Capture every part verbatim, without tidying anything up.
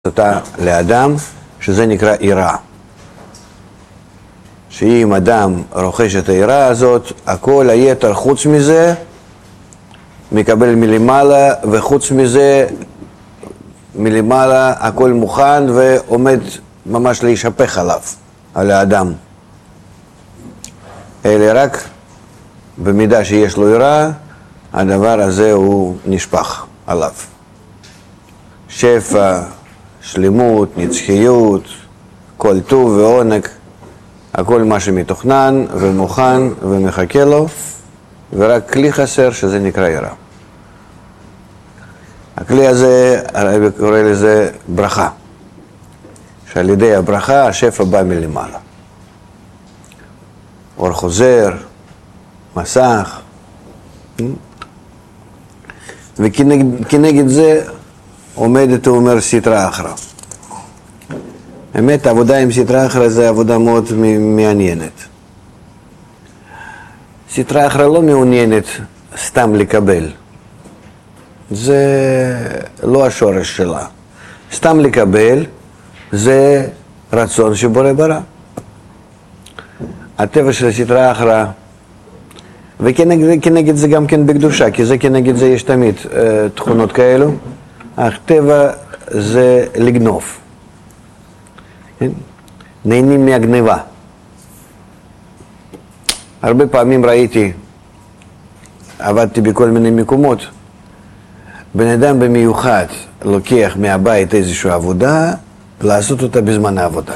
אותה לאדם, שזה נקרא עירה. שאם אדם רוכש את העירה הזאת, הכל היתר חוץ מזה מקבל מלמעלה, וחוץ מזה מלמעלה הכל מוכן ועומד ממש להישפך עליו, על האדם. אלא רק במידה שיש לו עירה, הדבר הזה הוא נשפך עליו. שפע, שלמות, נצחיות, כל טוב ועונג, הכל מה שמתוכנן ומוכן ומחכה לו, ורק כלי חסר שזה נקרא עירה. הכלי הזה, הרבי קורא לזה ברכה, שעל ידי הברכה השפע בא מלמעלה. אור חוזר, מסך, וכנגד זה עומדת ואומר סטרא אחרא. האמת, העבודה עם סטרא אחרא זה עבודה מאוד מעניינת. סטרא אחרא לא מעוניינת סתם לקבל. זה לא השורש שלה. סתם לקבל זה רצון שבורא ברא. הטבע של סטרא אחרא, וכנגד זה גם כן בקדושה, כי זה כנגד זה יש תמיד uh, תכונות כאלו. הטבע זה לגנוב. כן? נהנים מהגניבה. הרבה פעמים ראיתי, עבדתי בכל מיני מקומות, בן אדם במיוחד לוקח מהבית איזושהי עבודה, לעשות אותה בזמן העבודה.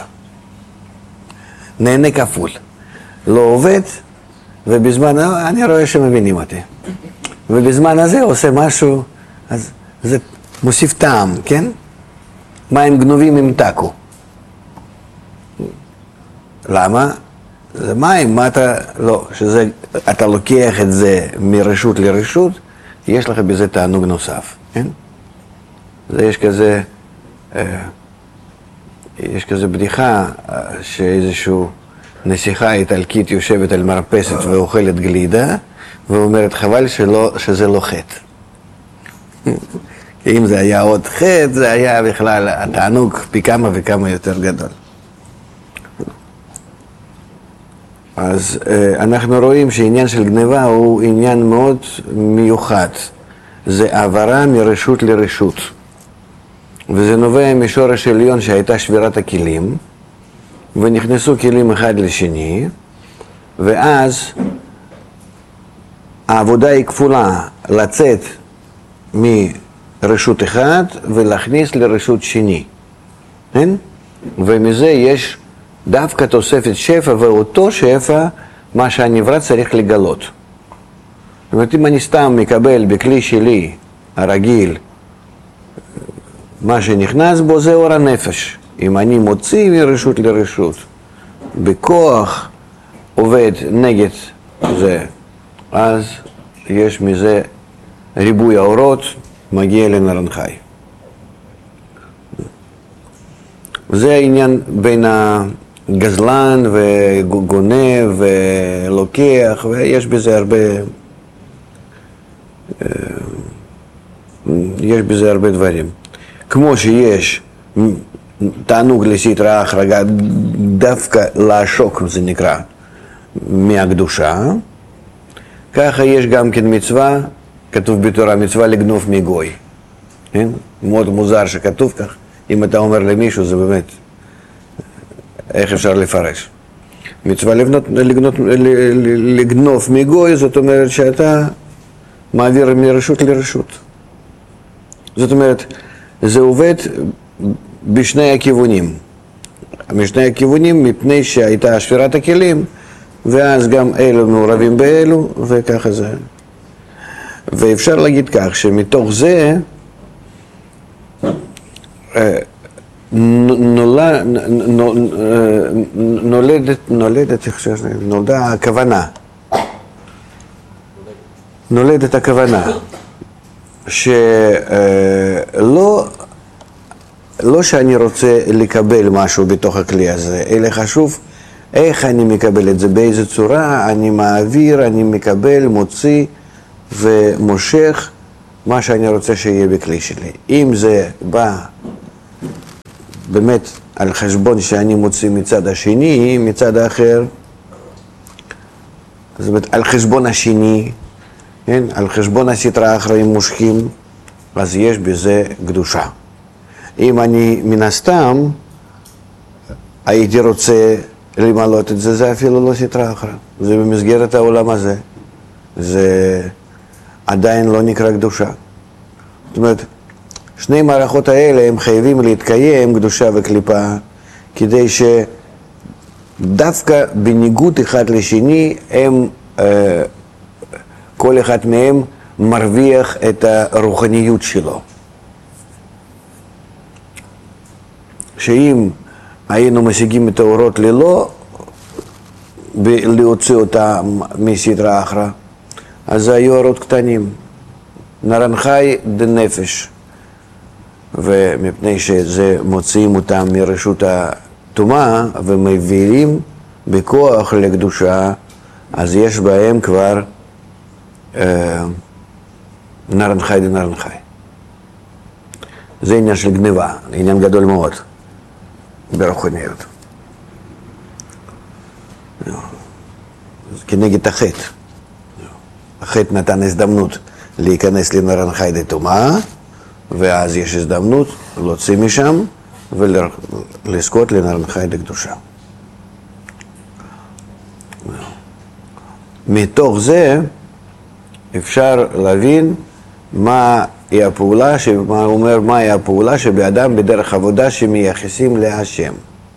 נהנה כפול. לא עובד, ובזמן, אני רואה שמבינים אותי. ובזמן הזה עושה משהו, אז זה מוסיף טעם, כן? מים גנובים עם טאקו. למה? זה מים, מה אתה, לא, שזה, אתה לוקח את זה מרשות לרשות, יש לך בזה תענוג נוסף, כן? זה יש כזה, אה, יש כזה בדיחה, שאיזשהו נסיכה איטלקית יושבת על מרפסת ואוכלת גלידה, ואומרת חבל שלא, שזה לא חטא. כי אם זה היה עוד חטא, זה היה בכלל התענוג פי כמה וכמה יותר גדול. אז אנחנו רואים שעניין של גניבה הוא עניין מאוד מיוחד. זה העברה מרשות לרשות. וזה נובע משורש עליון שהייתה שבירת הכלים, ונכנסו כלים אחד לשני, ואז העבודה היא כפולה, לצאת מרשות אחד ולהכניס לרשות שני. כן? ומזה יש דווקא תוספת שפע, ואותו שפע, מה שהנברא צריך לגלות. זאת אומרת, אם אני סתם מקבל בכלי שלי, הרגיל, מה שנכנס בו זה אור הנפש. אם אני מוציא מרשות לרשות, בכוח עובד נגד זה, אז יש מזה ריבוי האורות, מגיע לנרן חי. זה העניין בין הגזלן וגונב ולוקח, ויש בזה הרבה, יש בזה הרבה דברים. כמו שיש תענוג לסטרא אחרא, דווקא לעשוק זה נקרא, מהקדושה, ככה יש גם כן מצווה, כתוב בתורה, מצווה לגנוב מגוי. כן? מאוד מוזר שכתוב כך, אם אתה אומר למישהו זה באמת, איך אפשר לפרש? מצווה לבנות, לגנות, לגנוב מגוי, זאת אומרת שאתה מעביר מרשות לרשות. זאת אומרת, זה עובד בשני הכיוונים. משני הכיוונים, מפני שהייתה שבירת הכלים, ואז גם אלו מעורבים באלו, וככה זה. ואפשר להגיד כך, שמתוך זה נולד, נולדת, נולדת, איך שזה, נולדה הכוונה. נולדת הכוונה. שלא, לא שאני רוצה לקבל משהו בתוך הכלי הזה, אלא חשוב איך אני מקבל את זה, באיזה צורה אני מעביר, אני מקבל, מוציא ומושך מה שאני רוצה שיהיה בכלי שלי. אם זה בא באמת על חשבון שאני מוציא מצד השני, מצד האחר, זאת אומרת, על חשבון השני, כן? על חשבון הסטרא אחרא אם מושכים, אז יש בזה קדושה. אם אני מן הסתם הייתי רוצה למלות את זה, זה אפילו לא סטרא אחרא, זה במסגרת העולם הזה, זה עדיין לא נקרא קדושה. זאת אומרת, שני מערכות האלה הם חייבים להתקיים, קדושה וקליפה, כדי שדווקא בניגוד אחד לשני, הם, כל אחד מהם מרוויח את הרוחניות שלו. שאם היינו משיגים את האורות ללא, להוציא אותם מסטרא אחרא, אז היו אורות קטנים. נרן חי דנפש. ומפני שזה מוציאים אותם מרשות הטומאה ומביאים בכוח לקדושה, אז יש בהם כבר אה, נרן חי דנרן חי. זה עניין של גניבה, עניין גדול מאוד ברוחניות. כנגד החטא. החטא נתן הזדמנות להיכנס לנרן חי דטומאה, ואז יש הזדמנות להוציא משם ולזכות לנרן חי דקדושה. מתוך זה אפשר להבין מה היא הפעולה, מה הוא אומר, מה היא הפעולה שבאדם בדרך עבודה שמייחסים להשם.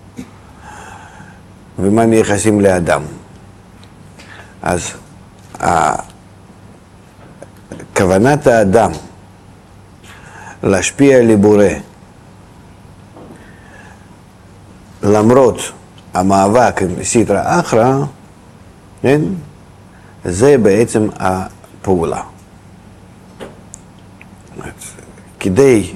ומה מייחסים לאדם. אז כוונת האדם להשפיע על הבורא, למרות המאבק עם סטרא אחרא, כן? זה בעצם הפעולה. כדי,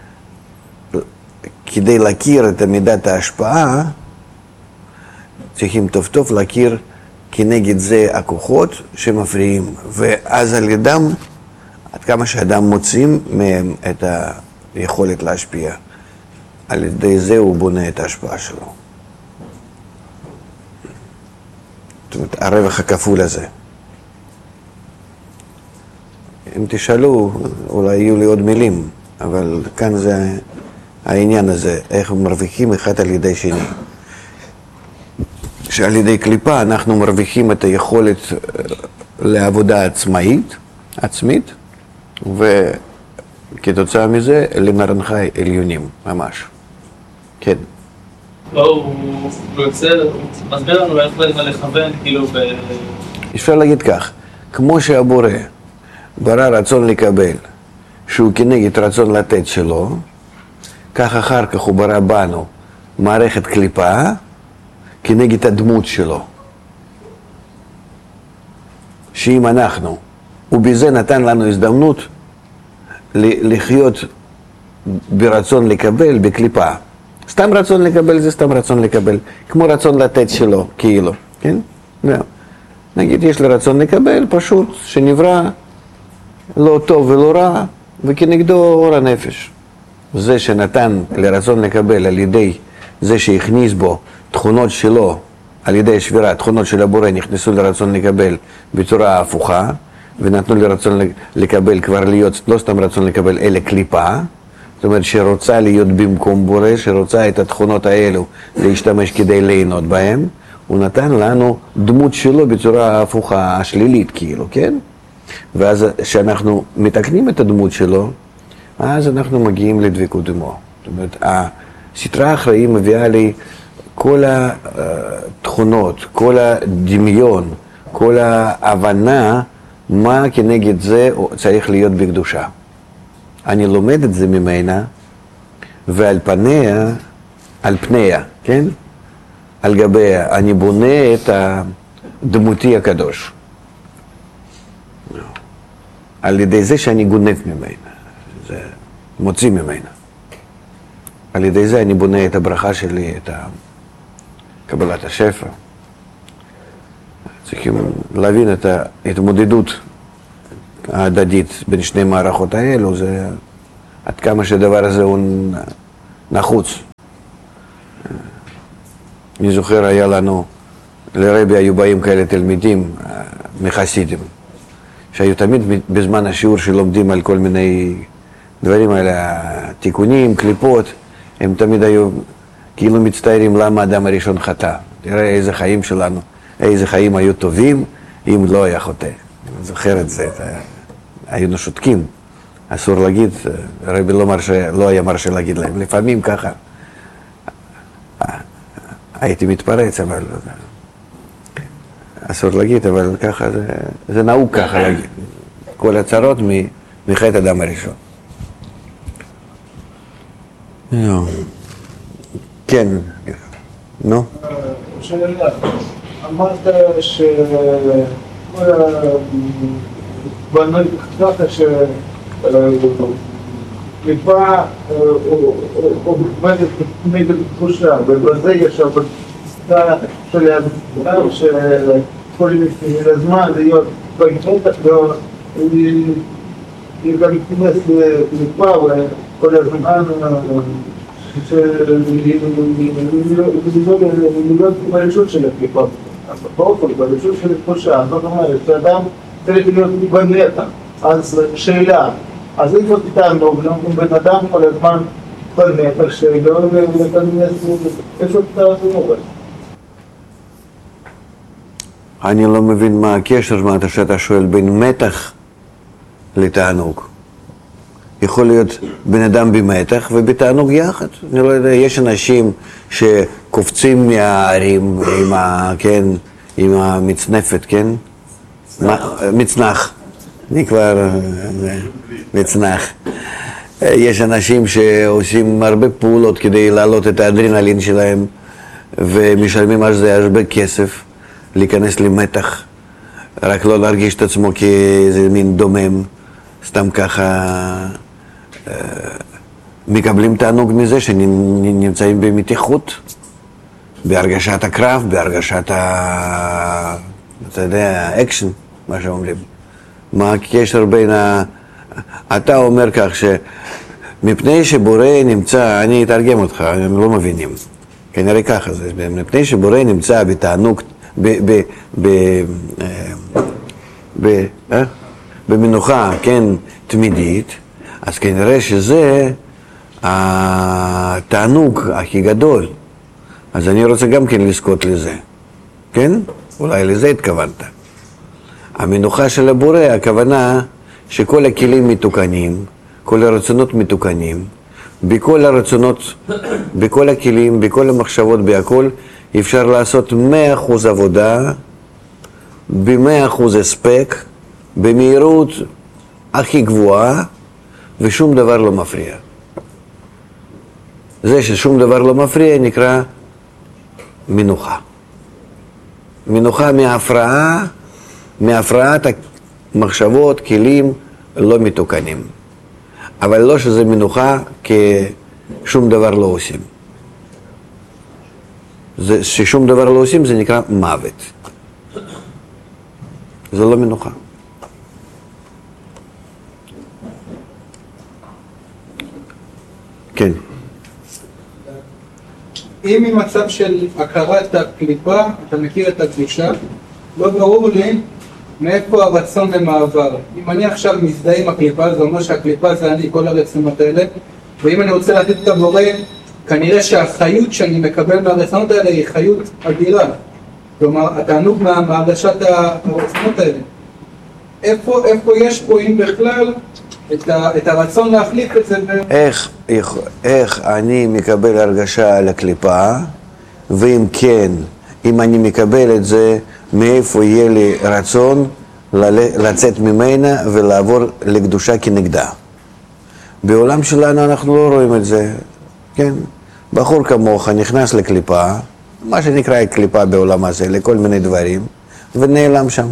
כדי להכיר את מידת ההשפעה, צריכים טוב טוב להכיר כנגד זה הכוחות שמפריעים, ואז על ידם, עד כמה שאדם מוצאים מהם את היכולת להשפיע, על ידי זה הוא בונה את ההשפעה שלו. זאת אומרת, הרווח הכפול הזה. אם תשאלו, אולי יהיו לי עוד מילים, אבל כאן זה העניין הזה, איך מרוויחים אחד על ידי שני. שעל ידי קליפה אנחנו מרוויחים את היכולת לעבודה עצמאית, עצמית, וכתוצאה מזה לנרן חי עליונים, ממש. כן. לא, הוא מסביר לנו איך לכוון, כאילו ב... אפשר להגיד כך, כמו שהבורא ברא רצון לקבל, שהוא כנגד רצון לתת שלו, כך אחר כך הוא ברא בנו מערכת קליפה, כנגד הדמות שלו. שאם אנחנו, ובזה נתן לנו הזדמנות לחיות ברצון לקבל, בקליפה. סתם רצון לקבל זה סתם רצון לקבל, כמו רצון לתת שלו, כאילו, כן? נגיד יש לי רצון לקבל, פשוט שנברא לא טוב ולא רע, וכנגדו אור הנפש. זה שנתן לרצון לקבל על ידי זה שהכניס בו תכונות שלו, על ידי שבירה, תכונות של הבורא נכנסו לרצון לקבל בצורה הפוכה, ונתנו לרצון לקבל כבר להיות, לא סתם רצון לקבל, אלא קליפה, זאת אומרת שרוצה להיות במקום בורא, שרוצה את התכונות האלו להשתמש כדי ליהנות בהם, הוא נתן לנו דמות שלו בצורה הפוכה, השלילית כאילו, כן? ואז כשאנחנו מתקנים את הדמות שלו, אז אנחנו מגיעים לדבקות עמו. זאת אומרת, הסטרא אחרא מביאה לי כל התכונות, כל הדמיון, כל ההבנה, מה כנגד זה צריך להיות בקדושה. אני לומד את זה ממנה, ועל פניה, על פניה, כן? על גביה, אני בונה את דמותי הקדוש. על ידי זה שאני גונב ממנה, זה מוציא ממנה. על ידי זה אני בונה את הברכה שלי, את קבלת השפע. צריכים להבין את ההתמודדות ההדדית בין שני מערכות האלו, זה עד כמה שהדבר הזה הוא נחוץ. אני זוכר, היה לנו, לרבי היו באים כאלה תלמידים מחסידים, שהיו תמיד בזמן השיעור שלומדים על כל מיני דברים האלה, תיקונים, קליפות, הם תמיד היו כאילו מצטערים למה האדם הראשון חטא. תראה איזה חיים שלנו, איזה חיים היו טובים אם לא היה חוטא. אני זוכר את זה, היינו שותקים. אסור להגיד, הרבי לא, מרשה, לא היה מרשה להגיד להם. לפעמים ככה הייתי מתפרץ, אבל אסור להגיד, אבל ככה זה, זה נהוג ככה להגיד. כל הצרות מחטא האדם הראשון. כן, נו. שאלה, אמרת שכל הבנות ככה שקליפה עובדת נגד תחושה, ובזה יש הבטחה של האדם שכל הזמן להיות בגטח והיא גם תיכנס לקליפה וכל הזמן להיות ברשות של הקליפה, באופן, ברשות של התחושה, זאת אומרת, שאדם צריך להיות במתח, אז שאלה, אז איפה תתענוג, בן אדם כל הזמן במתח שלא להיכנס, איפה תתענוג? אני לא מבין מה הקשר, מה אתה שאתה שואל בין מתח לתענוג. יכול להיות בן אדם במתח ובתענוג יחד. אני לא יודע, יש אנשים שקופצים מהערים עם, ה, כן, עם המצנפת, כן? מצנח. מצנח. אני כבר מצנח. יש אנשים שעושים הרבה פעולות כדי להעלות את האדרנלין שלהם ומשלמים על זה הרבה כסף להיכנס למתח, רק לא להרגיש את עצמו כאיזה מין דומם, סתם ככה מקבלים תענוג מזה שנמצאים במתיחות, בהרגשת הקרב, בהרגשת ה... אתה יודע, האקשן, מה שאומרים. מה הקשר בין ה... אתה אומר כך שמפני שבורא נמצא, אני אתרגם אותך, הם לא מבינים, כנראה ככה זה, מפני שבורא נמצא בתענוג, ב... ב... ב... ב... אה? במנוחה, כן, תמידית, אז כנראה שזה התענוג הכי גדול. אז אני רוצה גם כן לזכות לזה, כן? אולי לזה התכוונת. המנוחה של הבורא, הכוונה שכל הכלים מתוקנים, כל הרצונות מתוקנים, בכל הרצונות, בכל הכלים, בכל המחשבות, בהכל, אפשר לעשות מאה אחוז עבודה, ב-מאה אחוז הספק, במהירות הכי גבוהה, ושום דבר לא מפריע. זה ששום דבר לא מפריע נקרא מנוחה. מנוחה מהפרעה, מהפרעת המחשבות, כלים לא מתוקנים. אבל לא שזה מנוחה כשום דבר לא עושים. זה, ששום דבר לא עושים זה נקרא מוות. זה לא מנוחה. כן. אם ממצב של הכרת הקליפה, אתה מכיר את הקדושה, לא ברור לי מאיפה הרצון למעבר. אם אני עכשיו מזדהה עם הקליפה, זה אומר שהקליפה זה אני, כל הרצונות האלה, ואם אני רוצה לתת את הבורא, כנראה שהחיות שאני מקבל מהרצונות האלה היא חיות אדירה. כלומר, התענוג מהרגשת הרצונות האלה. איפה, איפה יש פה, אם בכלל, את, ה, את הרצון להחליף את זה? איך, איך, איך אני מקבל הרגשה על הקליפה, ואם כן, אם אני מקבל את זה, מאיפה יהיה לי רצון לצאת ממנה ולעבור לקדושה כנגדה. בעולם שלנו אנחנו לא רואים את זה, כן? בחור כמוך נכנס לקליפה, מה שנקרא קליפה בעולם הזה, לכל מיני דברים, ונעלם שם.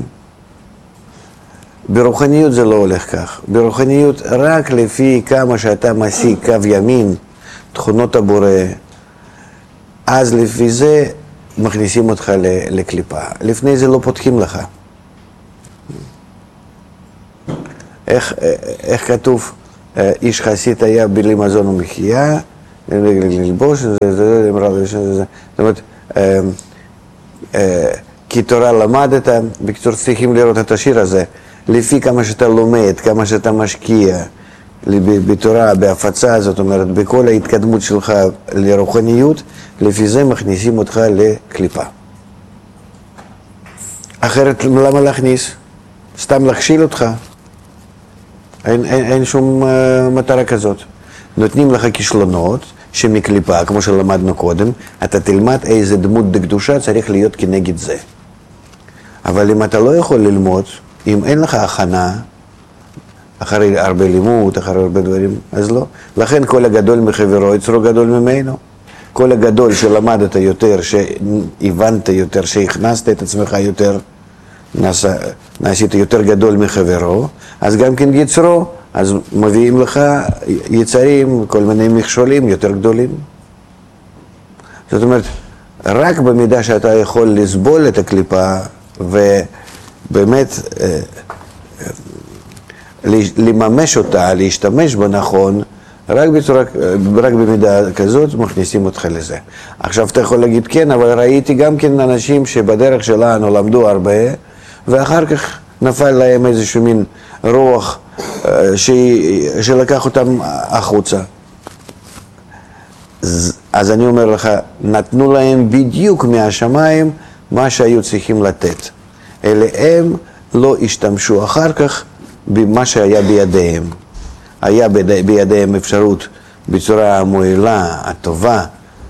ברוחניות זה לא הולך כך. ברוחניות רק לפי כמה שאתה משיג קו ימין, תכונות הבורא, אז לפי זה מכניסים אותך לקליפה. לפני זה לא פותחים לך. איך, איך כתוב, איש חסיד היה בלי מזון ומחיה, ללבוש, זאת אומרת, אה, אה, כי תורה למדת, בקיצור צריכים לראות את השיר הזה, לפי כמה שאתה לומד, כמה שאתה משקיע בתורה, בהפצה, זאת אומרת, בכל ההתקדמות שלך לרוחניות, לפי זה מכניסים אותך לקליפה. אחרת למה להכניס? סתם להכשיל אותך. אין, אין, אין שום uh, מטרה כזאת. נותנים לך כישלונות שמקליפה, כמו שלמדנו קודם, אתה תלמד איזה דמות דקדושה צריך להיות כנגד זה. אבל אם אתה לא יכול ללמוד, אם אין לך הכנה, אחרי הרבה לימוד, אחרי הרבה דברים, אז לא. לכן כל הגדול מחברו יצרו גדול ממנו. כל הגדול שלמדת יותר, שהבנת יותר, שהכנסת את עצמך יותר, נעשה, נעשית יותר גדול מחברו, אז גם כן יצרו, אז מביאים לך יצרים, כל מיני מכשולים יותר גדולים. זאת אומרת, רק במידה שאתה יכול לסבול את הקליפה, ובאמת לממש אותה, להשתמש בה נכון, רק, בצורה, רק במידה כזאת מכניסים אותך לזה. עכשיו אתה יכול להגיד כן, אבל ראיתי גם כן אנשים שבדרך שלנו למדו הרבה, ואחר כך נפל להם איזשהו מין רוח ש... שלקח אותם החוצה. אז אני אומר לך, נתנו להם בדיוק מהשמיים מה שהיו צריכים לתת. אלה הם לא השתמשו אחר כך במה שהיה בידיהם. היה בידיהם אפשרות בצורה המועילה, הטובה,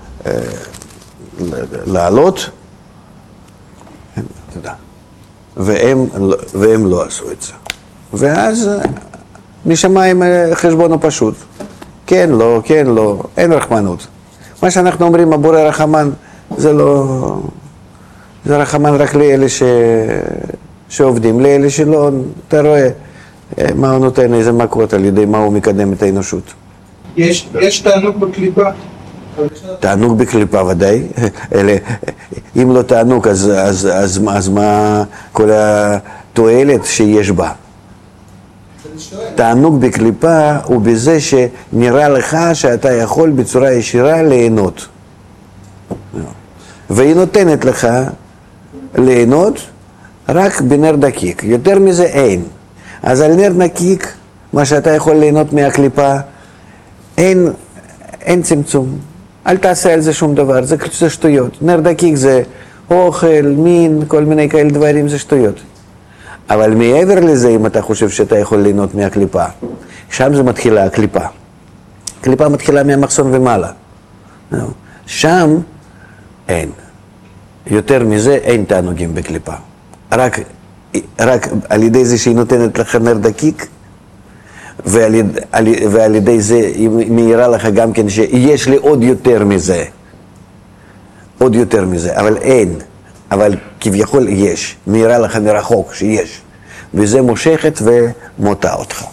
לעלות, תודה. והם, והם לא עשו את זה. ואז משמיים חשבון הוא פשוט. כן, לא, כן, לא, אין רחמנות. מה שאנחנו אומרים, הבורא רחמן, זה לא... זה רחמן רק לאלה ש... שעובדים, לאלה שלא, אתה רואה מה הוא נותן, איזה מכות, על ידי מה הוא מקדם את האנושות. יש, יש תענוג בקליפה? תענוג בקליפה ודאי, אלה, אם לא תענוג, אז, אז, אז, אז מה כל התועלת שיש בה? תענוג בקליפה הוא בזה שנראה לך שאתה יכול בצורה ישירה ליהנות. והיא נותנת לך ליהנות רק בנר דקיק, יותר מזה אין. אז על נר נקיק, מה שאתה יכול ליהנות מהקליפה, אין, אין צמצום. אל תעשה על זה שום דבר, זה, זה שטויות. נר דקיק זה אוכל, מין, כל מיני כאלה דברים, זה שטויות. אבל מעבר לזה, אם אתה חושב שאתה יכול ליהנות מהקליפה, שם זה מתחילה הקליפה. הקליפה מתחילה מהמחסון ומעלה. שם אין. יותר מזה אין תענוגים בקליפה. רק, רק על ידי זה שהיא נותנת לך נר דקיק, ועל, על, ועל ידי זה היא מאירה לך גם כן שיש לי עוד יותר מזה. עוד יותר מזה, אבל אין. אבל כביכול יש, מאירה לך מרחוק שיש, וזה מושכת ומוטה אותך.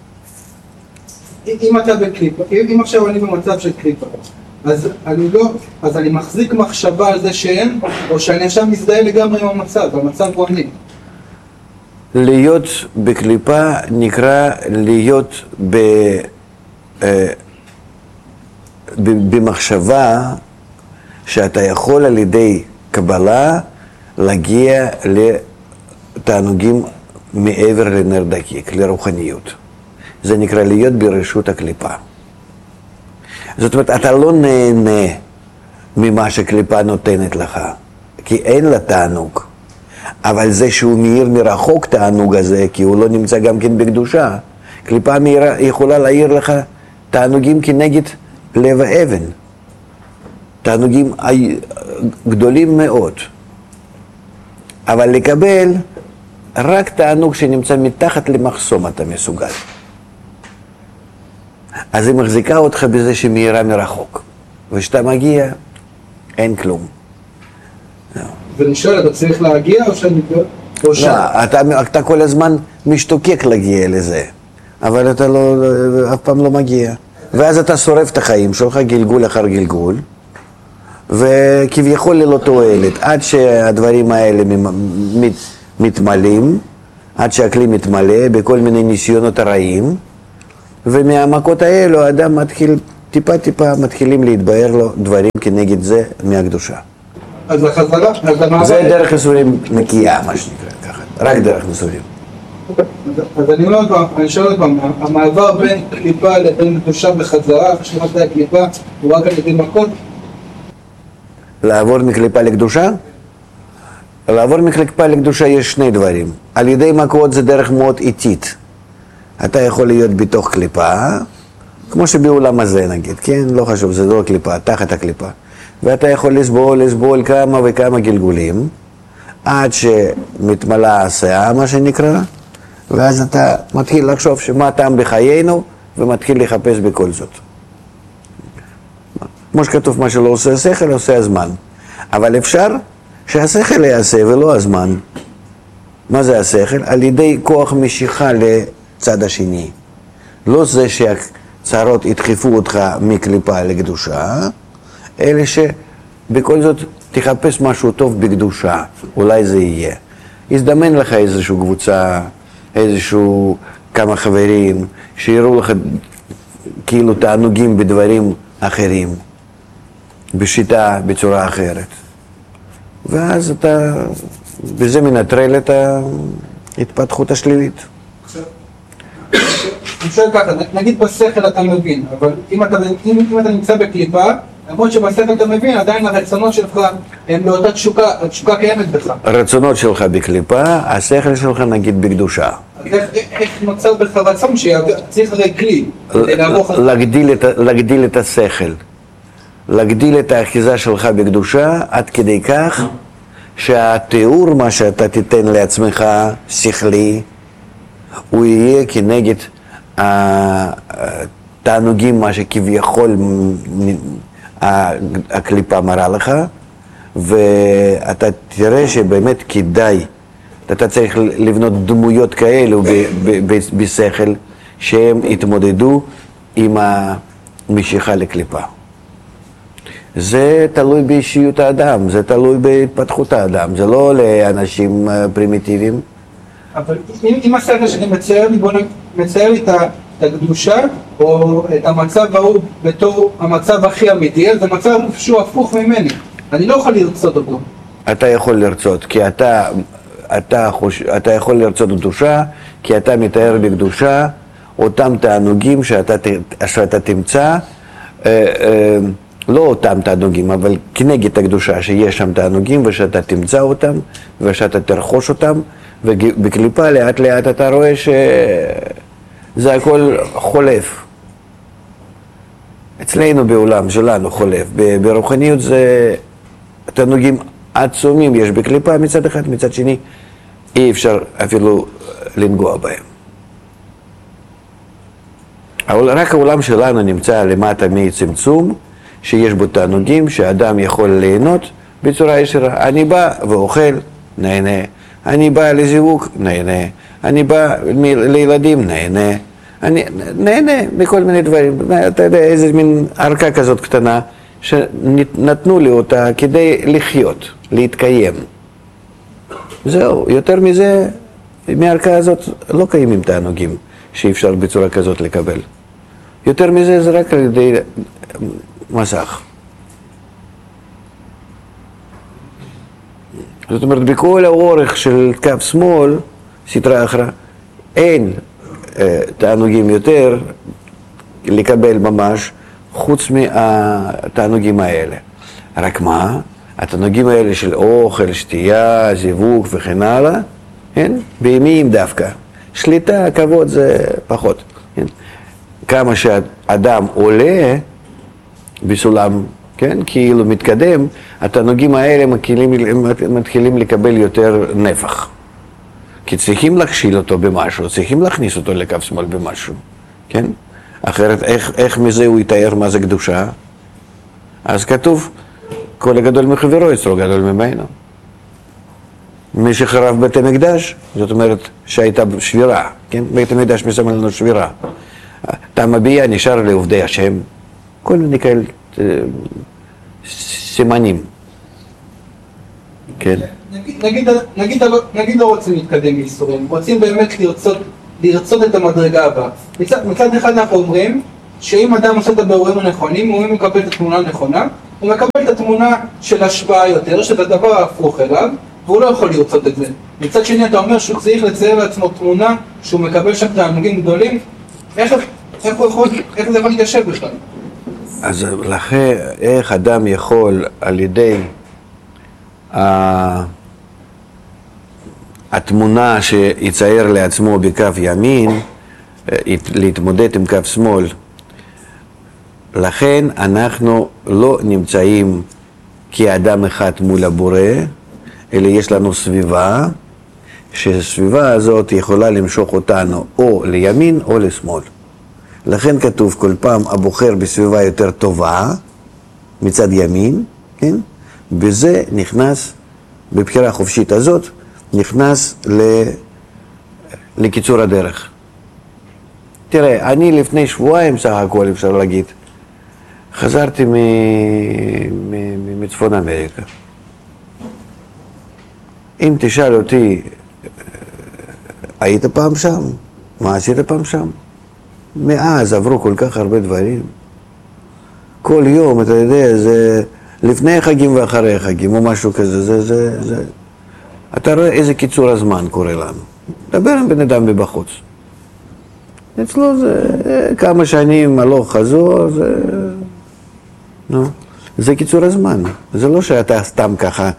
אם אתה בקליפה, אם עכשיו אני במצב של קליפה, אז אני לא, אז אני מחזיק מחשבה על זה שאין, או שאני עכשיו מזדהה לגמרי עם המצב, המצב הוא אני. להיות בקליפה נקרא להיות ב, אה, ב, במחשבה שאתה יכול על ידי קבלה להגיע לתענוגים מעבר לנר דקיק, לרוחניות. זה נקרא להיות ברשות הקליפה. זאת אומרת, אתה לא נהנה ממה שקליפה נותנת לך, כי אין לה תענוג. אבל זה שהוא מאיר מרחוק תענוג הזה, כי הוא לא נמצא גם כן בקדושה, קליפה מאירה, יכולה להעיר לך תענוגים כנגד לב האבן. תענוגים גדולים מאוד. אבל לקבל רק תענוג שנמצא מתחת למחסום אתה מסוגל. אז היא מחזיקה אותך בזה שמאירה מרחוק. וכשאתה מגיע, אין כלום. ואני שואל, אתה צריך להגיע או שאני... או לא, אתה, אתה כל הזמן משתוקק להגיע לזה. אבל אתה לא, אף פעם לא מגיע. ואז אתה שורף את החיים שלך גלגול אחר גלגול. וכביכול ללא תועלת, עד שהדברים האלה מת, מתמלאים, עד שהכלי מתמלא בכל מיני ניסיונות הרעים, ומהמכות האלו האדם מתחיל, טיפה טיפה מתחילים להתבהר לו דברים כנגד זה מהקדושה. אז החזרה, אז המעבר... זה דרך ייסורים נקייה, מה שנקרא ככה, רק דרך ייסורים. אז אני אומר פעם, אני שואל עוד פעם, המעבר בין קליפה לבין קדושה בחזרה, כשמתי הקליפה, הוא רק על ידי מכות? לעבור מקליפה לקדושה? לעבור מקליפה לקדושה יש שני דברים. על ידי מכות זה דרך מאוד איטית. אתה יכול להיות בתוך קליפה, כמו שבעולם הזה נגיד, כן? לא חשוב, זה לא קליפה, תחת הקליפה. ואתה יכול לסבול, לסבול כמה וכמה גלגולים, עד שמתמלאה הסאה, מה שנקרא, ואז אתה מתחיל לחשוב שמה טעם בחיינו, ומתחיל לחפש בכל זאת. כמו שכתוב, מה שלא עושה השכל, עושה הזמן. אבל אפשר שהשכל יעשה ולא הזמן. מה זה השכל? על ידי כוח משיכה לצד השני. לא זה שהצרות ידחפו אותך מקליפה לקדושה, אלא שבכל זאת תחפש משהו טוב בקדושה, אולי זה יהיה. יזדמן לך איזושהי קבוצה, איזשהו כמה חברים, שיראו לך כאילו תענוגים בדברים אחרים, בשיטה, בצורה אחרת. ואז אתה, בזה מנטרל את ההתפתחות השלילית. אני שואל ככה, נגיד בשכל אתה מבין, אבל אם אתה, אם, אם אתה נמצא בקליפה, למרות שבשכל אתה מבין, עדיין הרצונות שלך הם לאותה תשוקה, התשוקה קיימת בך. הרצונות שלך בקליפה, השכל שלך נגיד בקדושה. אז איך, איך נוצר בך רצון שצריך הרי כלי, כדי לערוך... להגדיל את, להגדיל את השכל, להגדיל את האחיזה שלך בקדושה, עד כדי כך שהתיאור מה שאתה תיתן לעצמך שכלי, הוא יהיה כנגד התענוגים, מה שכביכול הקליפה מראה לך, ואתה תראה שבאמת כדאי, אתה צריך לבנות דמויות כאלו בשכל, שהם יתמודדו עם המשיכה לקליפה. זה תלוי באישיות האדם, זה תלוי בהתפתחות האדם, זה לא לאנשים פרימיטיביים. אבל אם, אם השכל שאני מצייר לי, בוא מצייר לי את הקדושה, או את המצב ההוא בתור המצב הכי אמיתי, זה מצב שהוא הפוך ממני. אני לא יכול לרצות אותו. אתה יכול לרצות, כי אתה, אתה, חוש, אתה יכול לרצות קדושה, כי אתה מתאר בקדושה אותם תענוגים שאתה, שאתה תמצא, אה, אה, לא אותם תענוגים, אבל כנגד הקדושה שיש שם תענוגים ושאתה תמצא אותם ושאתה תרחוש אותם, ובקליפה לאט לאט אתה רואה שזה הכל חולף. אצלנו בעולם שלנו חולף, ברוחניות זה תענוגים עצומים יש בקליפה מצד אחד, מצד שני אי אפשר אפילו לנגוע בהם. אבל רק העולם שלנו נמצא למטה מצמצום, שיש בו תענוגים שאדם יכול ליהנות בצורה ישירה. אני בא ואוכל, נהנה. אני בא לזיווג, נהנה. אני בא לילדים, נהנה. אני נהנה מכל מיני דברים. אתה יודע, איזה מין ערכה כזאת קטנה שנתנו לי אותה כדי לחיות, להתקיים. זהו, יותר מזה, מהערכה הזאת לא קיימים תענוגים שאי אפשר בצורה כזאת לקבל. יותר מזה זה רק על ידי מסך. זאת אומרת, בכל האורך של קו שמאל, סדרה אחרה, אין אה, תענוגים יותר לקבל ממש, חוץ מהתענוגים האלה. רק מה? התענוגים האלה של אוכל, שתייה, זיווג וכן הלאה, כן? בימיים דווקא. שליטה, כבוד זה פחות. כן? כמה שאדם עולה בסולם, כן? כאילו מתקדם, התענוגים האלה מתחילים, מתחילים לקבל יותר נפח. כי צריכים להכשיל אותו במשהו, צריכים להכניס אותו לקו שמאל במשהו, כן? אחרת איך, איך מזה הוא יתאר מה זה קדושה? אז כתוב, כל הגדול מחברו יצרו גדול ממנו. מי שחרב בית המקדש, זאת אומרת שהייתה שבירה, כן? בית המקדש מסמל לנו שבירה. תם הביאה נשאר לעובדי השם, כל מיני כאלה סימנים. כן? נגיד, נגיד, נגיד, נגיד לא רוצים להתקדם בייסורים, רוצים באמת לרצות, לרצות את המדרגה הבאה. מצד, מצד אחד אנחנו אומרים שאם אדם עושה את הבירורים הנכונים, הוא מקבל את התמונה הנכונה, הוא מקבל את התמונה של השפעה יותר, שזה הדבר ההפוך אליו, והוא לא יכול לרצות את זה. מצד שני אתה אומר שהוא צריך לצייר לעצמו תמונה שהוא מקבל שם תענוגים גדולים, איך, איך הוא יכול, איך זה יכול להתיישב בכלל? אז לכן, איך אדם יכול על ידי ה... התמונה שיצייר לעצמו בכף ימין, להתמודד עם כף שמאל. לכן אנחנו לא נמצאים כאדם אחד מול הבורא, אלא יש לנו סביבה, שהסביבה הזאת יכולה למשוך אותנו או לימין או לשמאל. לכן כתוב כל פעם הבוחר בסביבה יותר טובה, מצד ימין, כן? בזה נכנס, בבחירה החופשית הזאת, נכנס ל... לקיצור הדרך. תראה, אני לפני שבועיים סך הכל אפשר להגיד, חזרתי מ... מ... מצפון אמריקה. אם תשאל אותי, היית פעם שם? מה עשית פעם שם? מאז עברו כל כך הרבה דברים. כל יום, אתה יודע, זה לפני החגים ואחרי החגים, או משהו כזה, זה, זה, זה... אתה רואה איזה קיצור הזמן קורה לנו. דבר עם בן אדם מבחוץ. אצלו זה כמה שנים הלוך חזור, זה... נו, זה קיצור הזמן. זה לא שאתה סתם ככה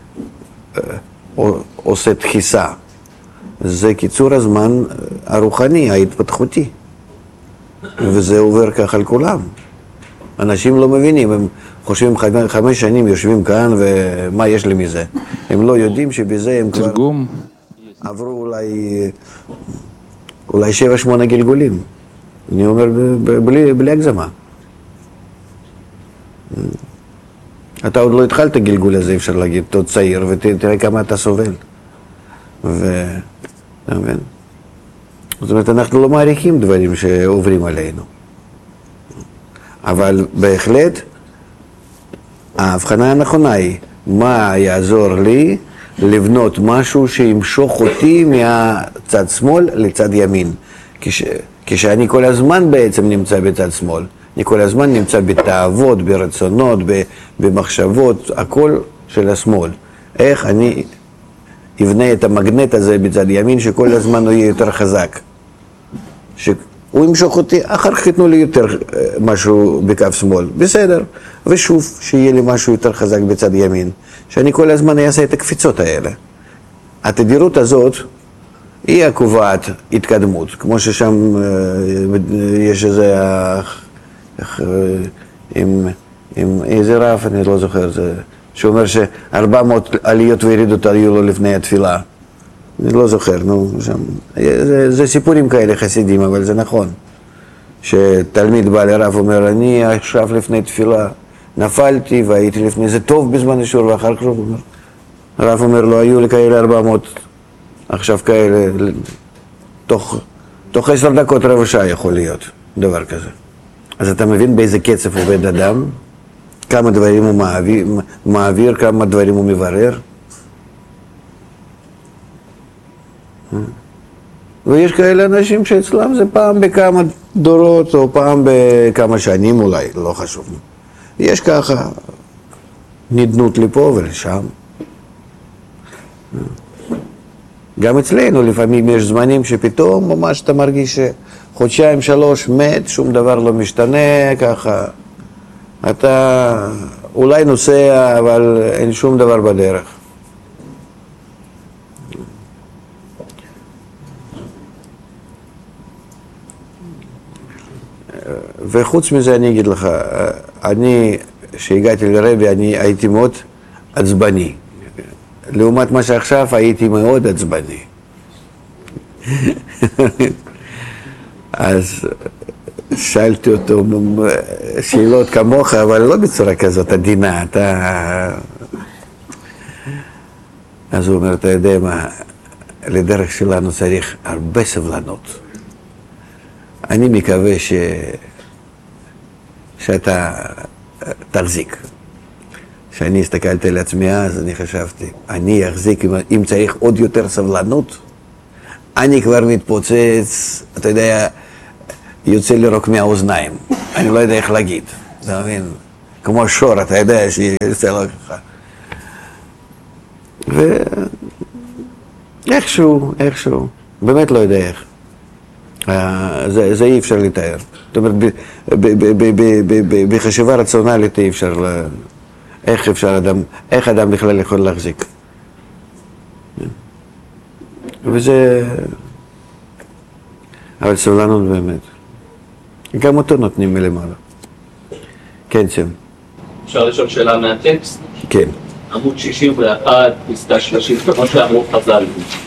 עושה דחיסה. זה קיצור הזמן הרוחני, ההתפתחותי. וזה עובר ככה על כולם. אנשים לא מבינים, הם חושבים חמש שנים יושבים כאן ומה יש לי מזה. הם לא יודעים שבזה הם כבר תרגום. עברו אולי, אולי שבע שמונה גלגולים. אני אומר בלי, בלי הגזמה. אתה עוד לא התחלת גלגול הזה, אפשר להגיד, אתה עוד צעיר, ותראה כמה אתה סובל. ו... אתה מבין? זאת אומרת, אנחנו לא מעריכים דברים שעוברים עלינו. אבל בהחלט, ההבחנה הנכונה היא, מה יעזור לי לבנות משהו שימשוך אותי מהצד שמאל לצד ימין. כש... כשאני כל הזמן בעצם נמצא בצד שמאל. אני כל הזמן נמצא בתאוות, ברצונות, במחשבות, הכל של השמאל. איך אני אבנה את המגנט הזה בצד ימין, שכל הזמן הוא יהיה יותר חזק. שהוא ימשוך אותי, אחר כך יתנו לי יותר משהו בקו שמאל. בסדר. ושוב, שיהיה לי משהו יותר חזק בצד ימין. שאני כל הזמן אעשה את הקפיצות האלה. התדירות הזאת היא הקובעת התקדמות. כמו ששם יש איזה... עם, עם איזה רב, אני לא זוכר, זה, שאומר שארבע מאות עליות וירידות היו לו לפני התפילה. אני לא זוכר, נו, שם. זה, זה סיפורים כאלה חסידים, אבל זה נכון. שתלמיד בא לרב אומר, אני עכשיו לפני תפילה נפלתי והייתי לפני זה טוב בזמן אישור, ואחר כך הוא אומר, הרב אומר לו, היו לי כאלה ארבע מאות, עכשיו כאלה, תוך, תוך עשר דקות רבע שעה יכול להיות דבר כזה. אז אתה מבין באיזה קצב עובד אדם, כמה דברים הוא מעביר, מעביר כמה דברים הוא מברר. ויש כאלה אנשים שאצלם זה פעם בכמה דורות, או פעם בכמה שנים אולי, לא חשוב. יש ככה נדנות לפה ולשם. גם אצלנו לפעמים יש זמנים שפתאום ממש אתה מרגיש שחודשיים שלוש מת, שום דבר לא משתנה, ככה אתה אולי נוסע אבל אין שום דבר בדרך. וחוץ מזה אני אגיד לך, אני שהגעתי לרבי אני הייתי מאוד עצבני. לעומת מה שעכשיו הייתי מאוד עצבני. אז שאלתי אותו שאלות כמוך, אבל לא בצורה כזאת עדינה. אתה... אז הוא אומר, אתה יודע מה, לדרך שלנו צריך הרבה סבלנות. אני מקווה ש... שאתה תחזיק. כשאני הסתכלתי על עצמי אז, אני חשבתי, אני אחזיק, אם צריך עוד יותר סבלנות, אני כבר מתפוצץ, אתה יודע, יוצא לי רוק מהאוזניים. אני לא יודע איך להגיד, אתה מבין? כמו שור, אתה יודע שיוצא לו ככה. ואיכשהו, איכשהו, באמת לא יודע איך. זה, זה אי אפשר לתאר. זאת אומרת, בחשיבה רציונלית אי אפשר, איך אפשר אדם, איך אדם בכלל יכול להחזיק. וזה, אבל סבלנות באמת. גם אותו נותנים מלמעלה. כן, שם. אפשר לשאול שאלה מהטקסט? כן. עמוד שישים ואחת, פסקה שלושים, כמו שאמרו חז"ל.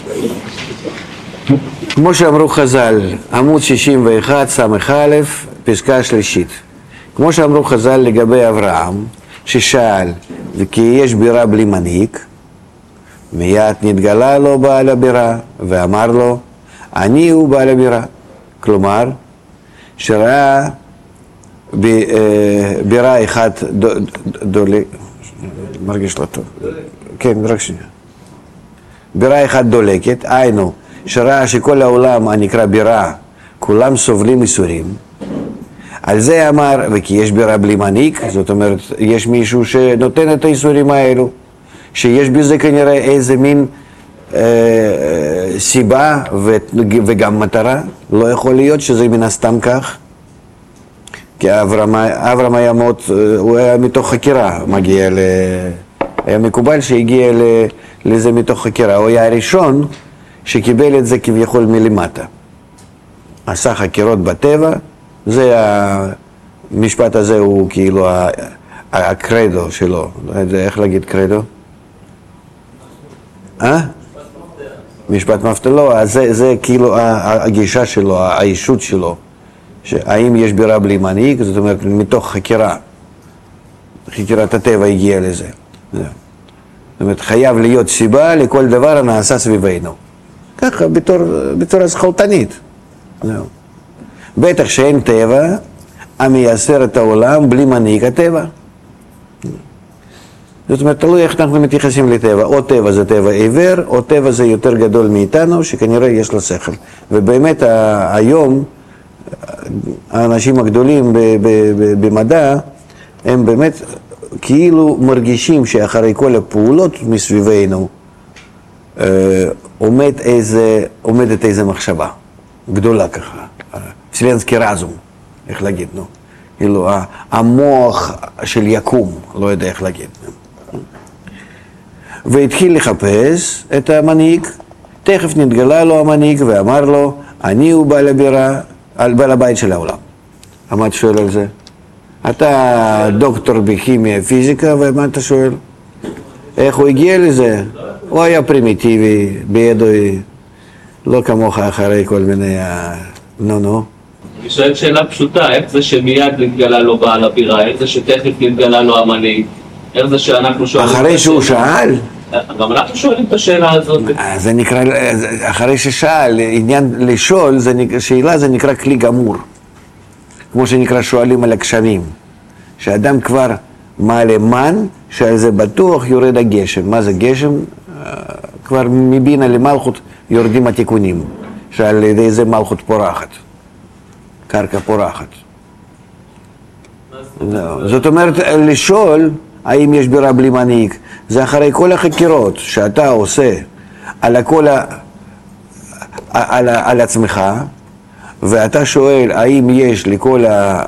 כמו שאמרו חז"ל, עמוד שישים ואחת, סמך א', פסקה שלישית. כמו שאמרו חז"ל לגבי אברהם, ששאל, וכי יש בירה בלי מנהיג, מיד נתגלה לו בעל הבירה, ואמר לו, אני הוא בעל הבירה. כלומר, שראה ב, אה, בירה אחת דולק, מרגיש לא טוב. כן, רק שנייה. בירה אחת דולקת, היינו, שראה שכל העולם הנקרא בירה, כולם סובלים איסורים. על זה אמר, וכי יש בירה בלי מנהיג, זאת אומרת, יש מישהו שנותן את האיסורים האלו, שיש בזה כנראה איזה מין אה, סיבה ו, וגם מטרה. לא יכול להיות שזה מן הסתם כך. כי אברהם, אברהם היה מאוד, הוא היה מתוך חקירה, מגיע ל... היה מקובל שהגיע ל, לזה מתוך חקירה. הוא היה הראשון שקיבל את זה כביכול מלמטה. עשה חקירות בטבע, זה המשפט הזה הוא כאילו הקרדו שלו. לא יודע איך להגיד קרדו? אה? משפט מפתח, לא, זה, זה כאילו הגישה שלו, האישות שלו. האם יש בירה בלי מנהיג, זאת אומרת, מתוך חקירה, חקירת הטבע הגיעה לזה. זאת אומרת, חייב להיות סיבה לכל דבר הנעשה סביבנו. ככה, בתור, בתור הסכלתנית. בטח שאין טבע המייסר את העולם בלי מנהיג הטבע. זאת אומרת, תלוי איך אנחנו מתייחסים לטבע. או טבע זה טבע עיוור, או טבע זה יותר גדול מאיתנו, שכנראה יש לו שכל. ובאמת היום, האנשים הגדולים במדע, הם באמת כאילו מרגישים שאחרי כל הפעולות מסביבנו, עומד איזה, עומדת איזה מחשבה גדולה ככה, פסילנסקי רזום, איך להגיד, נו, כאילו, המוח של יקום, לא יודע איך להגיד. והתחיל לחפש את המנהיג, תכף נתגלה לו המנהיג ואמר לו, אני הוא בעל הבירה, על בעל הבית של העולם. מה אתה שואל על זה? אתה דוקטור בכימיה פיזיקה, ומה אתה שואל? איך הוא הגיע לזה? הוא היה פרימיטיבי, בידוי, לא כמוך אחרי כל מיני... נו נו. אני שואל שאלה פשוטה, איך זה שמיד נתגלה לו בעל הבירה? איך זה שתכף נתגלה לו המנהיג? איך זה שאנחנו שואלים... אחרי שהוא שאל? גם אנחנו שואלים את השאלה הזאת. זה נקרא, אחרי ששאל, עניין לשאול, שאלה זה נקרא כלי גמור. כמו שנקרא שואלים על הגשמים. שאדם כבר מעלה מן, שעל זה בטוח יורד הגשם. מה זה גשם? כבר מבינה למלכות יורדים התיקונים. שעל ידי זה מלכות פורחת. קרקע פורחת. זאת אומרת, לשאול האם יש בירה בלי מנהיג, זה אחרי כל החקירות שאתה עושה על הכל, על, על עצמך, ואתה שואל האם יש לכל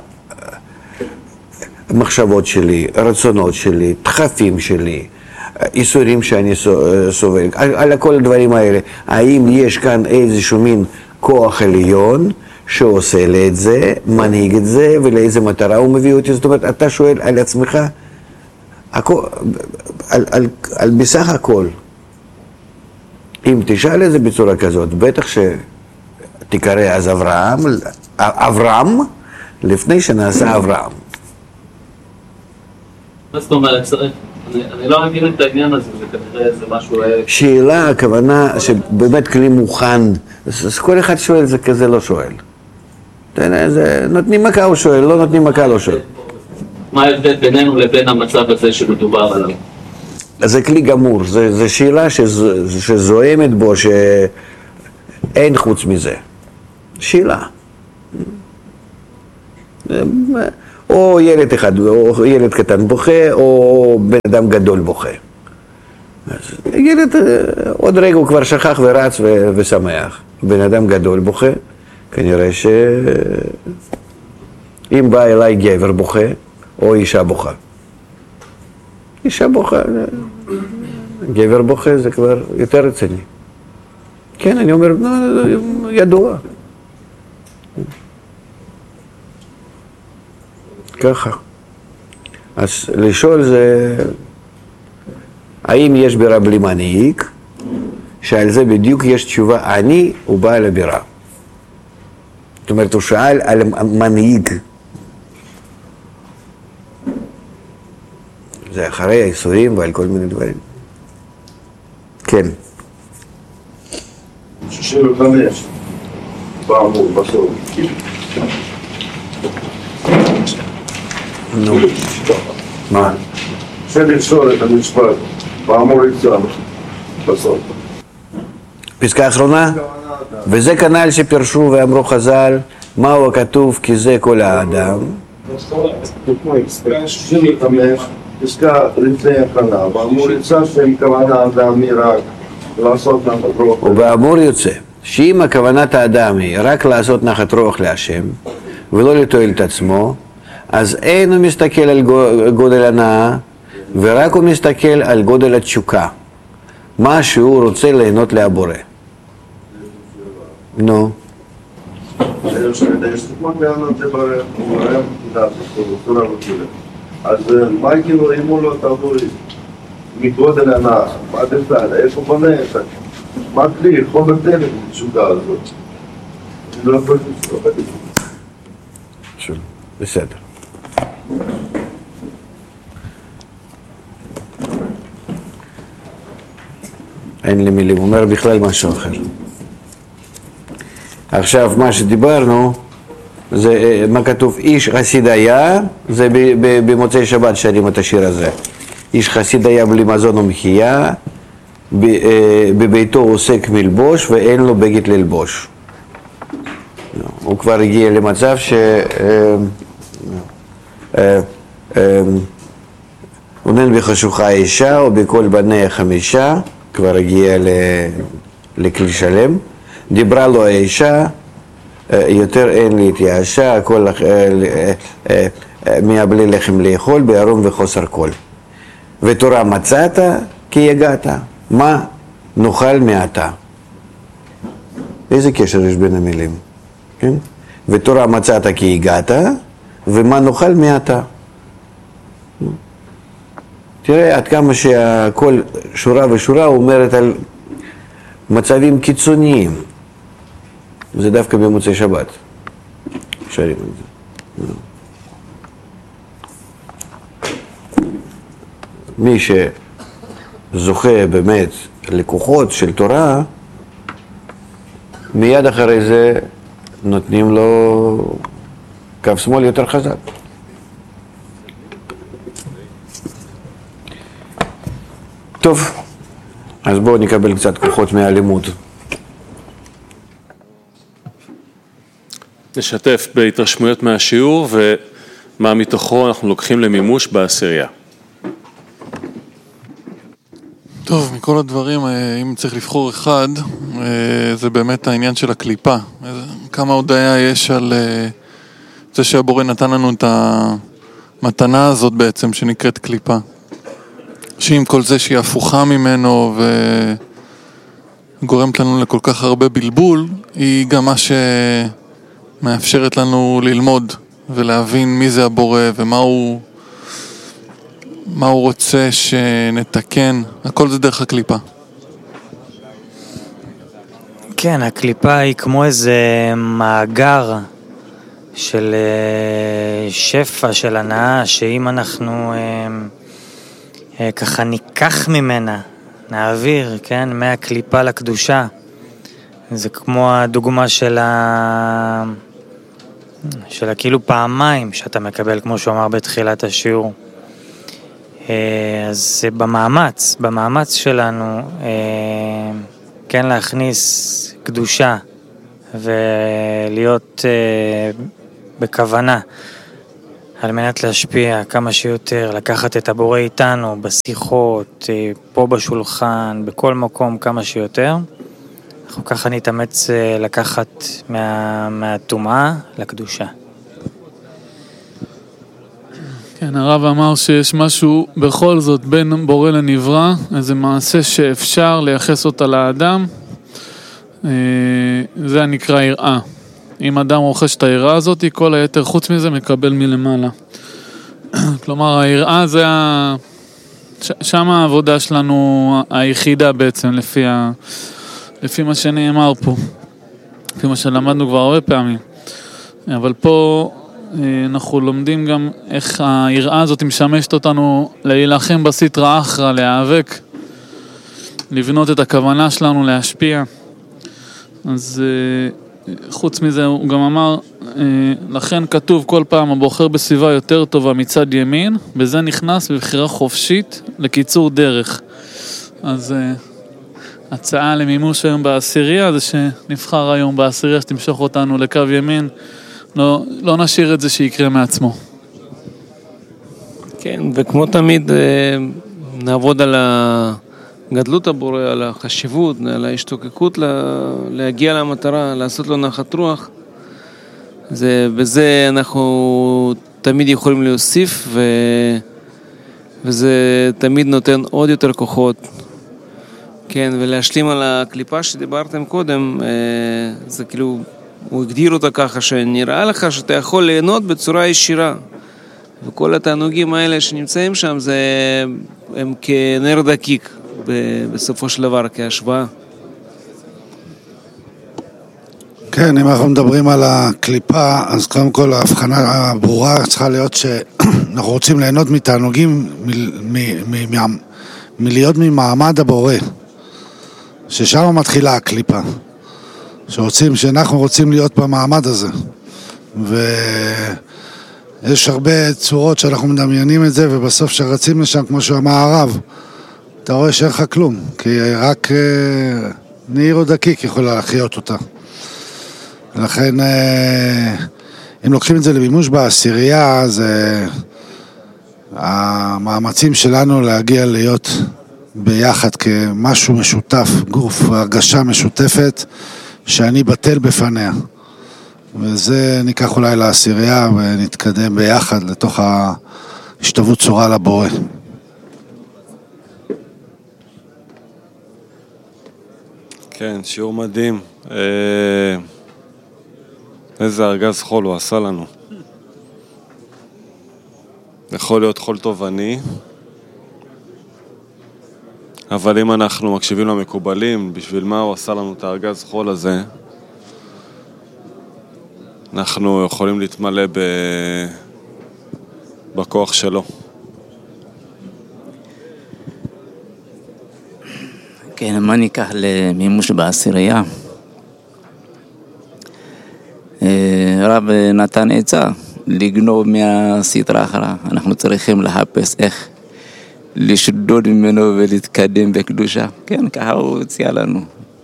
המחשבות שלי, רצונות שלי, דחפים שלי, איסורים שאני סובל, על, על כל הדברים האלה, האם יש כאן איזשהו מין כוח עליון שעושה לי את זה, מנהיג את זה, ולאיזה מטרה הוא מביא אותי. זאת אומרת, אתה שואל על עצמך, הכל, על, על, על בסך הכל. אם תשאל את זה בצורה כזאת, בטח שתקרא אז אברהם, אברהם, לפני שנעשה אברהם. מה זאת אומרת? אני, אני לא מבין את העניין הזה, זה כנראה איזה משהו... שאלה, הכוונה שבאמת כלי מוכן, אז כל אחד שואל, זה כזה לא שואל. זה, נותנים מכה הוא שואל, לא נותנים מכה לא שואל. מה ההבדל בינינו לבין המצב הזה שמדובר עליו? זה כלי גמור, זה, זה שאלה שז, שזוהמת בו, שאין חוץ מזה. שאלה. או ילד אחד, או ילד קטן בוכה, או בן אדם גדול בוכה. אז ילד, עוד רגע הוא כבר שכח ורץ ו- ושמח. בן אדם גדול בוכה, כנראה שאם בא אליי גבר בוכה, או אישה בוכה. אישה בוכה, גבר בוכה זה כבר יותר רציני. כן, אני אומר, ידוע. ככה. אז לשאול זה, האם יש בירה בלי מנהיג? שעל זה בדיוק יש תשובה, אני הוא בעל הבירה. זאת אומרת, הוא שאל על מנהיג. זה אחרי האיסורים ועל כל מיני דברים. כן. שישים וחמש, באמור, בסוף. נו. מה? זה לפסול את המשפט, באמור יצאנו, בסוף. פסקה אחרונה? וזה כנ"ל שפרשו ואמרו חז"ל, מהו הכתוב כי זה כל האדם. שישים וחמש, פסקה לפני הכנה, באמור יצא שהם כוונה אדם רק לעשות נחת רוח. ובאמור יוצא, שאם הכוונת האדם היא רק לעשות נחת רוח להשם, ולא לתועל את עצמו, אז אין הוא מסתכל על גודל הנאה, ורק הוא מסתכל על גודל התשוקה, מה שהוא רוצה ליהנות להבורא. נו. אז מה כאילו אם הוא לא תבואי מגודל הנאה, מה תפעל, איפה בונה את זה? מה כלי, חומר תלם תשוקה הזאת? אני לא יכול לשתוק את זה. בסדר. אין לי מילים, הוא אומר בכלל משהו אחר. עכשיו, מה שדיברנו, זה מה כתוב, איש חסיד היה, זה במוצאי שבת שרים את השיר הזה. איש חסיד היה בלי מזון ומחיה, בביתו עוסק מלבוש ואין לו בגד ללבוש. הוא כבר הגיע למצב ש... עונן בחשוכה אישה ובכל בניה חמישה, כבר הגיע לכלי שלם. דיברה לו האישה, יותר אין להתייאשה, הכל מהבלי לחם לאכול, בערום וחוסר כל. ותורה מצאת כי יגעת, מה נאכל מעתה? איזה קשר יש בין המילים? כן? ותורה מצאת כי הגעת, ומה נאכל מעתה? תראה עד כמה שהכל שורה ושורה אומרת על מצבים קיצוניים. זה דווקא במוצאי שבת. שרים את זה. מי שזוכה באמת לקוחות של תורה, מיד אחרי זה נותנים לו קו שמאל יותר חזק. טוב, אז בואו נקבל קצת כוחות מהלימוד. נשתף בהתרשמויות מהשיעור ומה מתוכו אנחנו לוקחים למימוש בעשירייה. טוב, מכל הדברים, אם צריך לבחור אחד, זה באמת העניין של הקליפה. כמה הודעה יש על זה שהבורא נתן לנו את המתנה הזאת בעצם, שנקראת קליפה. שעם כל זה שהיא הפוכה ממנו וגורמת לנו לכל כך הרבה בלבול, היא גם מה שמאפשרת לנו ללמוד ולהבין מי זה הבורא ומה הוא, מה הוא רוצה שנתקן. הכל זה דרך הקליפה. כן, הקליפה היא כמו איזה מאגר של שפע, של הנאה, שאם אנחנו ככה ניקח ממנה, נעביר, כן, מהקליפה לקדושה. זה כמו הדוגמה של ה... של הכאילו פעמיים שאתה מקבל, כמו שהוא אמר בתחילת השיעור. אז במאמץ, במאמץ שלנו, כן, להכניס קדושה ולהיות בכוונה על מנת להשפיע כמה שיותר, לקחת את הבורא איתנו בשיחות, פה בשולחן, בכל מקום כמה שיותר. אנחנו ככה נתאמץ לקחת מה, מהטומאה לקדושה. כן, הרב אמר שיש משהו בכל זאת בין בורא לנברא, איזה מעשה שאפשר לייחס אותה לאדם, זה נקרא יראה. אם אדם רוכש את היראה הזאת, כל היתר חוץ מזה מקבל מלמעלה. כלומר, היראה זה ה... שם העבודה שלנו היחידה בעצם, לפי, ה... לפי מה שנאמר פה. לפי מה שלמדנו כבר הרבה פעמים. אבל פה אנחנו לומדים גם איך היראה הזאת משמשת אותנו להילחם בסטרא אחרא, להיאבק, לבנות את הכוונה שלנו, להשפיע. אז חוץ מזה הוא גם אמר, לכן כתוב כל פעם הבוחר בסביבה יותר טובה מצד ימין, בזה נכנס בבחירה חופשית לקיצור דרך. אז הצעה למימוש היום בעשירייה זה שנבחר היום בעשירייה שתמשוך אותנו לקו ימין, לא, לא נשאיר את זה שיקרה מעצמו. כן, וכמו תמיד נעבוד על גדלות הבורא, על החשיבות, על ההשתוקקות להגיע למטרה, לעשות לו נחת רוח. זה, בזה אנחנו תמיד יכולים להוסיף, ו, וזה תמיד נותן עוד יותר כוחות. כן, ולהשלים על הקליפה שדיברתם קודם, זה כאילו, הוא הגדיר אותה ככה, שנראה לך שאתה יכול ליהנות בצורה ישירה. וכל התענוגים האלה שנמצאים שם, זה, הם כנר דקיק. בסופו של דבר כהשוואה. כן, אם אנחנו מדברים על הקליפה, אז קודם כל ההבחנה הברורה צריכה להיות שאנחנו רוצים ליהנות מתענוגים מלהיות ממעמד הבורא, ששם מתחילה הקליפה, שרוצים, שאנחנו רוצים להיות במעמד הזה, ויש הרבה צורות שאנחנו מדמיינים את זה, ובסוף שרצים לשם, כמו שאמר הרב, אתה רואה שאין לך כלום, כי רק נעיר או דקיק יכולה להחיות אותה. לכן, אם לוקחים את זה למימוש בעשירייה, אז המאמצים שלנו להגיע להיות ביחד כמשהו משותף, גוף, הרגשה משותפת, שאני בטל בפניה. וזה ניקח אולי לעשירייה ונתקדם ביחד לתוך ההשתוות צורה לבורא. כן, שיעור מדהים. איזה ארגז חול הוא עשה לנו. יכול להיות חול תובעני, אבל אם אנחנו מקשיבים למקובלים, בשביל מה הוא עשה לנו את הארגז חול הזה, אנחנו יכולים להתמלא ב... בכוח שלו. כן, מה ניקח למימוש בעשירייה? רב נתן עצה לגנוב מהסטרא אחרא. אנחנו צריכים לחפש איך לשדוד ממנו ולהתקדם בקדושה. כן, ככה הוא הציע לנו.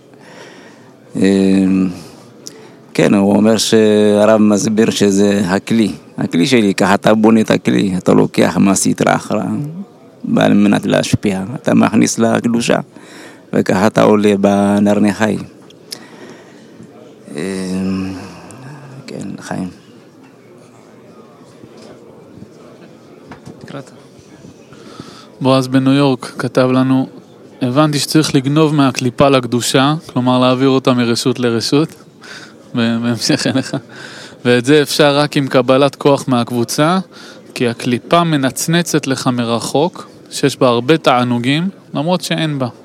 כן, הוא אומר שהרב מסביר שזה הכלי. הכלי שלי, ככה אתה בונה את הכלי, אתה לוקח מהסטרא אחרא, על מנת להשפיע. אתה מכניס לקדושה. וככה אתה עולה בנרני חי. כן, חיים. בועז בניו יורק כתב לנו, הבנתי שצריך לגנוב מהקליפה לקדושה, כלומר להעביר אותה מרשות לרשות, בהמשך אליך. ואת זה אפשר רק עם קבלת כוח מהקבוצה, כי הקליפה מנצנצת לך מרחוק, שיש בה הרבה תענוגים, למרות שאין בה.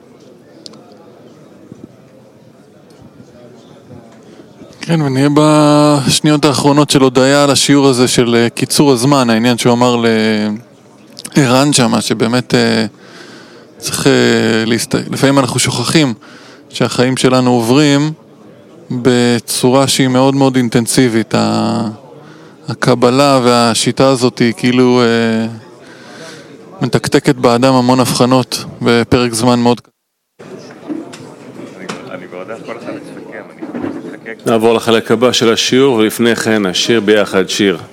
כן, ונהיה בשניות האחרונות של הודעה על השיעור הזה של קיצור הזמן, העניין שהוא אמר לערן שמה, שבאמת צריך להסתכל, לפעמים אנחנו שוכחים שהחיים שלנו עוברים בצורה שהיא מאוד מאוד אינטנסיבית. הקבלה והשיטה הזאת היא כאילו מתקתקת באדם המון הבחנות בפרק זמן מאוד קצר. נעבור לחלק הבא של השיעור, ולפני כן נשיר ביחד שיר.